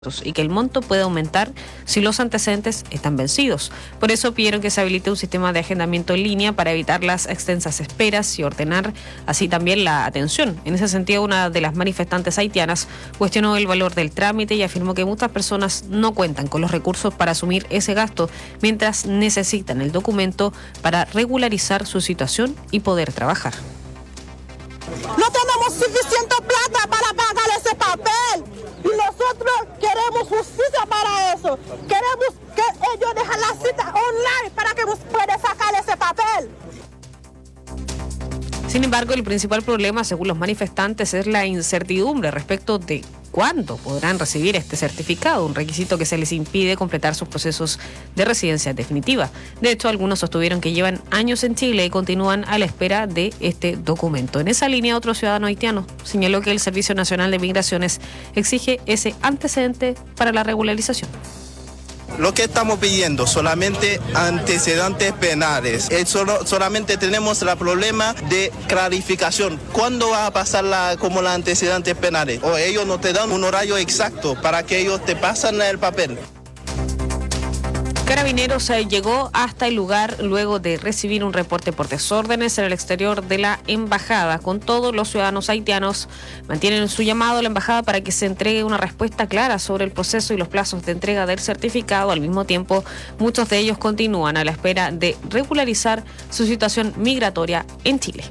y que el monto puede aumentar si los antecedentes están vencidos. Por eso pidieron que se habilite un sistema de agendamiento en línea para evitar las extensas esperas y ordenar así también la atención. En ese sentido, una de las manifestantes haitianas cuestionó el valor del trámite y afirmó que muchas personas no cuentan con los recursos para asumir ese gasto mientras necesitan el documento para regularizar su situación y poder trabajar. No tenemos suficiente plata para pagar ese papel y nosotros queremos justicia para eso. Queremos que ellos dejen la cita online para que puedan sacar ese papel. Sin embargo, el principal problema, según los manifestantes, es la incertidumbre respecto de cuándo podrán recibir este certificado, un requisito que se les impide completar sus procesos de residencia definitiva. De hecho, algunos sostuvieron que llevan años en Chile y continúan a la espera de este documento. En esa línea, otro ciudadano haitiano señaló que el Servicio Nacional de Migraciones exige ese antecedente para la regularización. Lo que estamos pidiendo solamente antecedentes penales. Solamente tenemos el problema de clarificación. ¿Cuándo va a pasar como los antecedentes penales? O ellos no te dan un horario exacto para que ellos te pasen el papel. Carabineros llegó hasta el lugar luego de recibir un reporte por desórdenes en el exterior de la embajada. Con todo, los ciudadanos haitianos mantienen su llamado a la embajada para que se entregue una respuesta clara sobre el proceso y los plazos de entrega del certificado. Al mismo tiempo, muchos de ellos continúan a la espera de regularizar su situación migratoria en Chile.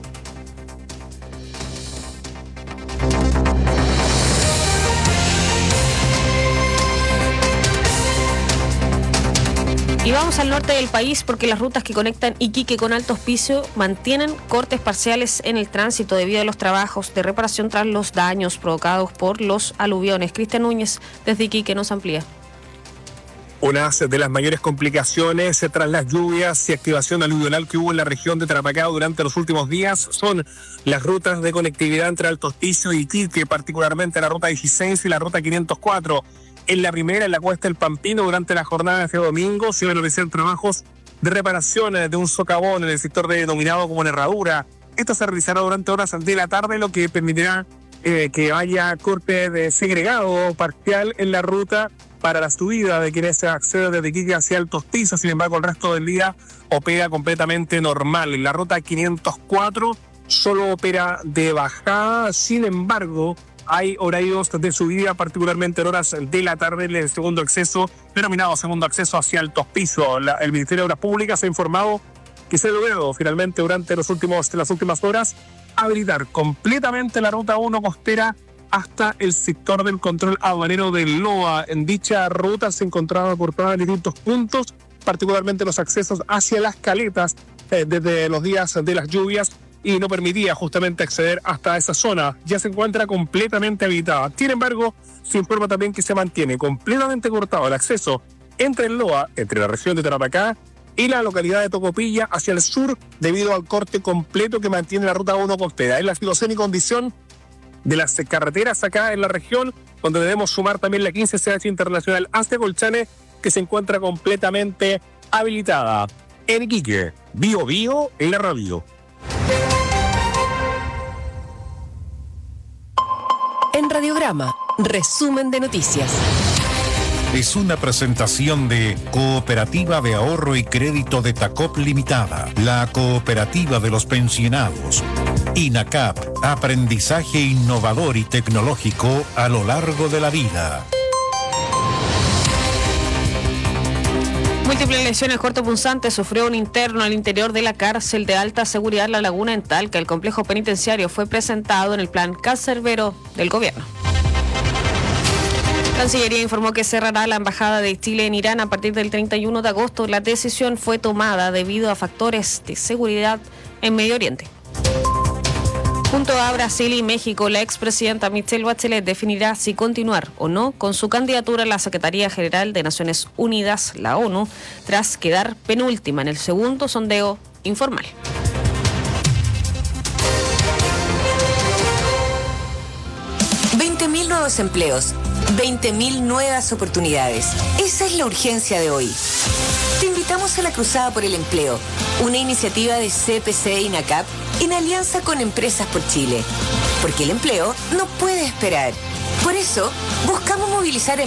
Y vamos al norte del país porque las rutas que conectan Iquique con Alto Hospicio mantienen cortes parciales en el tránsito debido a los trabajos de reparación tras los daños provocados por los aluviones. Cristian Núñez desde Iquique nos amplía. Una de las mayores complicaciones tras las lluvias y activación aluvional que hubo en la región de Tarapacá durante los últimos días son las rutas de conectividad entre Alto Hospicio y Iquique, particularmente la ruta 16 y la ruta 504. En la primera, en la Cuesta del Pampino, durante la jornada de este domingo, se iban a realizar trabajos de reparación de un socavón en el sector denominado como Herradura. Esto se realizará durante horas de la tarde, lo que permitirá que haya corte de segregado parcial en la ruta para la subida de quienes acceden desde Iquique hacia Alto Hospicio. Sin embargo, el resto del día opera completamente normal. En la ruta 504 solo opera de bajada, sin embargo, hay horarios de subida, particularmente en horas de la tarde, en el segundo acceso, denominado segundo acceso hacia Alto Hospicio. El Ministerio de Obras Públicas ha informado que se ha logrado finalmente durante las últimas horas habilitar completamente la ruta 1 costera hasta el sector del control aduanero del LOA. En dicha ruta se encontraba cortada en distintos puntos, particularmente los accesos hacia las caletas desde los días de las lluvias, y no permitía justamente acceder hasta esa zona. Ya se encuentra completamente habitada. Sin embargo, se informa también que se mantiene completamente cortado el acceso entre el LOA, entre la región de Tarapacá y la localidad de Tocopilla hacia el sur, debido al corte completo que mantiene la ruta 1 costera. Es la situación y condición de las carreteras acá en la región, donde debemos sumar también la 15 CH Internacional hacia Colchane, que se encuentra completamente habilitada. En Iquique, Bio Bio en la radio. En Radiograma, resumen de noticias. Es una presentación de Cooperativa de Ahorro y Crédito de Tacop Limitada, la cooperativa de los pensionados. INACAP, aprendizaje innovador y tecnológico a lo largo de la vida. Múltiples lesiones cortopunzantes sufrió un interno al interior de la cárcel de alta seguridad La Laguna en Talca. El complejo penitenciario fue presentado en el plan cancerbero del gobierno. Cancillería informó que cerrará la embajada de Chile en Irán a partir del 31 de agosto. La decisión fue tomada debido a factores de seguridad en Medio Oriente. Junto a Brasil y México, la expresidenta Michelle Bachelet definirá si continuar o no con su candidatura a la Secretaría General de Naciones Unidas, la ONU, tras quedar penúltima en el segundo sondeo informal. Nuevos empleos, 20.000 nuevas oportunidades. Esa es la urgencia de hoy. Te invitamos a la Cruzada por el Empleo, una iniciativa de CPC e INACAP en alianza con Empresas por Chile. Porque el empleo no puede esperar. Por eso, buscamos movilizar